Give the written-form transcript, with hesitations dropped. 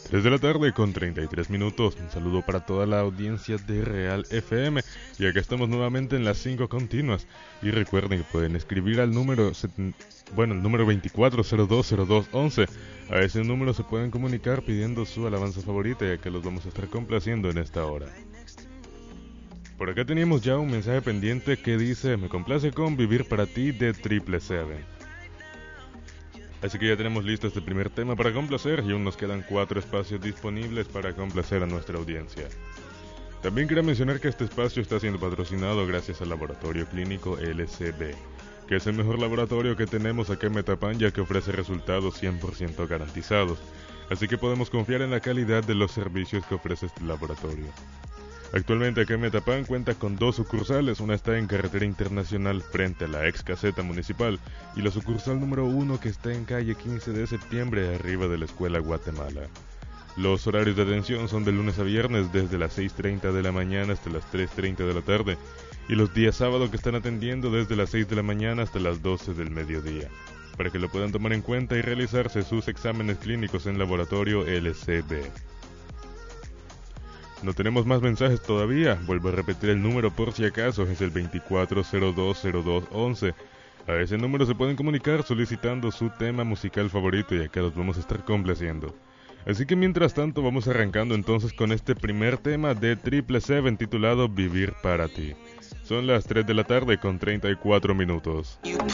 3 de la tarde con 33 minutos. Un saludo para toda la audiencia de Real FM. Y acá estamos nuevamente en las 5 continuas. Y recuerden que pueden escribir al número el número 24020211. A ese número se pueden comunicar pidiendo su alabanza favorita, ya que los vamos a estar complaciendo en esta hora. Por acá teníamos ya un mensaje pendiente que dice: me complace con Vivir para ti de 777. Así que ya tenemos listo este primer tema para complacer y aún nos quedan 4 espacios disponibles para complacer a nuestra audiencia. También quería mencionar que este espacio está siendo patrocinado gracias al Laboratorio Clínico LCB, que es el mejor laboratorio que tenemos acá en Metapán, ya que ofrece resultados 100% garantizados. Así que podemos confiar en la calidad de los servicios que ofrece este laboratorio. Actualmente acá en Metapán cuenta con 2 sucursales, una está en Carretera Internacional frente a la ex caseta municipal y la sucursal número 1 que está en calle 15 de septiembre arriba de la Escuela Guatemala. Los horarios de atención son de lunes a viernes desde las 6:30 de la mañana hasta las 3:30 de la tarde y los días sábados que están atendiendo desde las 6 de la mañana hasta las 12 del mediodía, para que lo puedan tomar en cuenta y realizarse sus exámenes clínicos en Laboratorio LCB. No tenemos más mensajes todavía, vuelvo a repetir el número por si acaso, es el 24020211. A ese número se pueden comunicar solicitando su tema musical favorito y acá los vamos a estar complaciendo. Así que mientras tanto vamos arrancando entonces con este primer tema de 777 titulado Vivir para ti. Son las 3 de la tarde con 34 minutos.